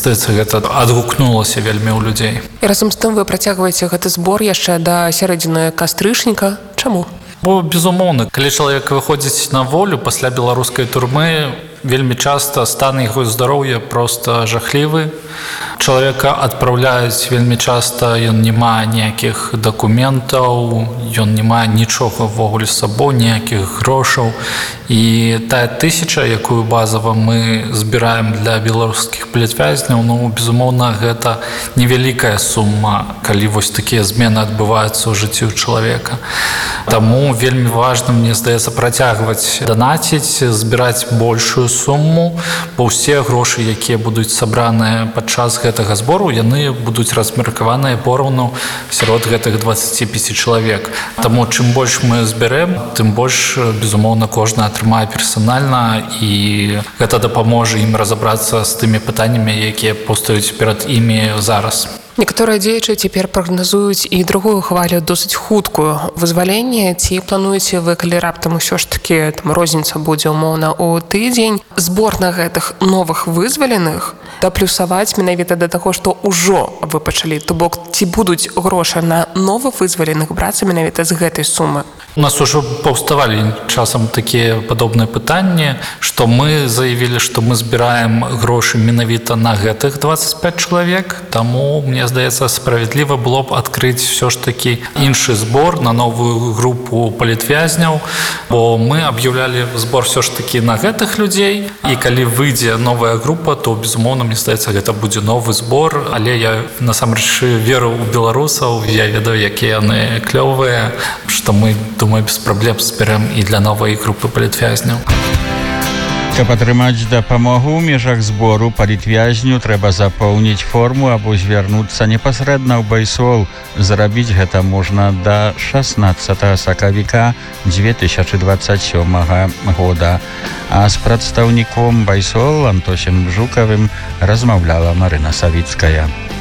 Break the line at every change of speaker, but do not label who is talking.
здаецца, гэта адгукнулася вельмі ў людзей.
І разам з тым вы працягваеце гэты збор яшчэ да сярэдзіны кастрычніка. Чаму?
Бо, безумоўна, калі чалавек выходзіць на волю пасля беларускай турмы, вельмі часта стан яго здароўя проста жахлівы. Чалавека адпраўляюць вельмі часта, ён не мае ніякіх дакументаў, ён не мае нічога ўвогуле з сабой, ніякіх грошаў. І тая 1000, якую базава мы збіраем для беларускіх палітвязняў, безумоўна, гэта невялікая сума, калі вось такія змены адбываюцца ў жыцці чалавека. Таму вельмі важна, мне здаецца, працягваць данаціць, збіраць большую суму, бо ўсе грошы, якія будуць сабраныя падчас гэтага збору, яны будуць размеркаваныя пораўну сярод гэтых 25 чалавек. Таму чым больш мы збярэм, тым больш, безумоўна, кожны атрымае персанальна, і гэта дапаможа ім разабрацца з тымі пытаннямі, якія паўстаюць перад імі зараз.
Некаторыя дзеячы цяпер прагназуюць і другую хвалю, досыць хуткую вызвалення. Ці плануеце вы, калі раптам усё ж такі розніца будзе умоўна ў тыдзень, збор на гэтых новых вызваленых даплюсаваць менавіта да таго, што ўжо вы пачалі? То бок, ці будуць грошы на новых вызваленых брацца менавіта з гэтай сумы?
У нас ужо паўставалі часам такія падобныя пытанні, што мы заявілі, што мы збіраем грошы менавіта на гэтых 25 чалавек, таму, мне здаецца, справядліва было б адкрыць все ж такі іншы збор на новую групу палітвязняў, бо мы аб'яўлялі збор все ж такі на гэтых людзей, і калі выйдзе новая група, то, безумоўна, мне здаецца, гэта будзе новы збор, але я насамрэч веру ў беларусаў, я ведаю, якія яны клёвыя, што мы, думаю, без праблем зберэм і для новай групы палітвязняў.
Каб атрымаць дапамогу ў межах збору палітвязню, трэба запоўніць форму або звярнуцца непасрэдна ў байсол. Зрабіць гэта можна да 16 сакавіка 2027 года. А з прадстаўніком байсол Антосем Жукавым размаўляла Марына Савіцкая.